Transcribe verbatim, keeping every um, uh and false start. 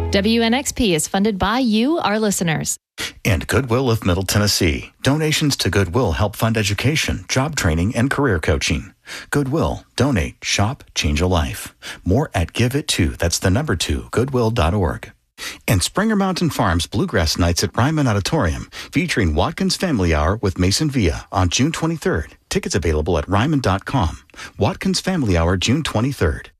W N X P is funded by you, our listeners. And Goodwill of Middle Tennessee. Donations to Goodwill help fund education, job training, and career coaching. Goodwill. Donate. Shop. Change a life. More at Give It To. That's the number two. Goodwill dot org. And Springer Mountain Farms Bluegrass Nights at Ryman Auditorium, featuring Watkins Family Hour with Mason Villa on June twenty-third. Tickets available at ryman dot com. Watkins Family Hour, June twenty-third.